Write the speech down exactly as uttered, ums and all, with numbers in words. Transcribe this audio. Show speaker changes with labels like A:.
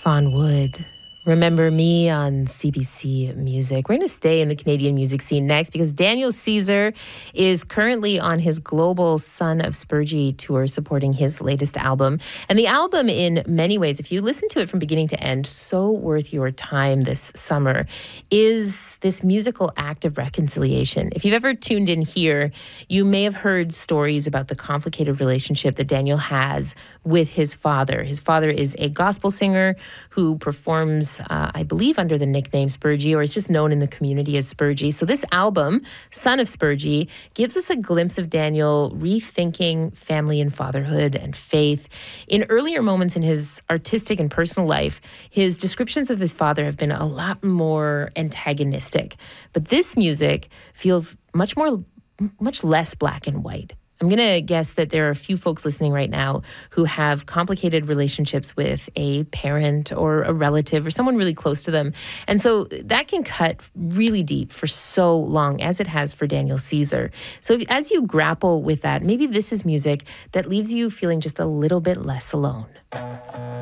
A: Fawn Wood. Remember Me on C B C Music. We're going to stay in the Canadian music scene next because Daniel Caesar is currently on his global Son of Spurgey tour supporting his latest album. And the album, in many ways, if you listen to it from beginning to end, so worth your time this summer, is this musical act of reconciliation. If you've ever tuned in here, you may have heard stories about the complicated relationship that Daniel has with his father. His father is a gospel singer who performs Uh, I believe under the nickname Spurgey, or is just known in the community as Spurgey. So this album, Son of Spurgey, gives us a glimpse of Daniel rethinking family and fatherhood and faith. In earlier moments in his artistic and personal life, his descriptions of his father have been a lot more antagonistic. But this music feels much more, much less black and white. I'm going to guess that there are a few folks listening right now who have complicated relationships with a parent or a relative or someone really close to them. And so that can cut really deep for so long, as it has for Daniel Caesar. So if, as you grapple with that, maybe this is music that leaves you feeling just a little bit less alone.